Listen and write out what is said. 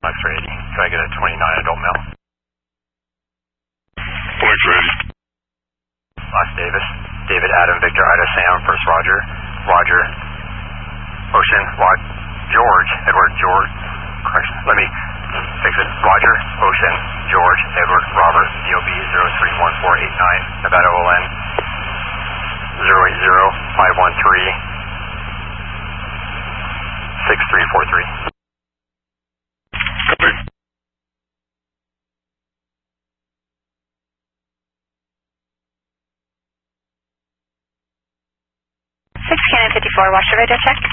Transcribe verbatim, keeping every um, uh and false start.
X-ray eighty. Can I get a twenty-nine adult male? X-ray eighty. Last Davis. David Adam Victor Ida Sam First Roger. Roger. Ocean. Rod, George. Edward George. Correction. Let me fix it. Roger. Ocean. George. Edward Robert. D O B zero three one four eight nine. Nevada O N zero eight zero five one three six three four three. Copy. six Cannon fifty-four, watch the radar check.